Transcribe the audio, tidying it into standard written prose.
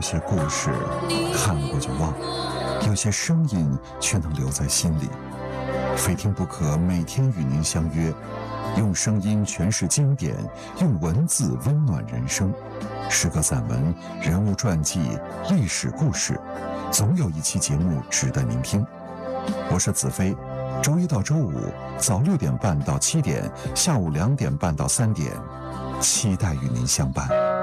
些故事看过就忘，有些声音却能留在心里。非听不可，每天与您相约，用声音诠释经典，用文字温暖人生。诗歌散文、人物传记、历史故事，总有一期节目值得您听。我是子飞，周一到周五早6点半到7点，下午2点半到3点，期待与您相伴。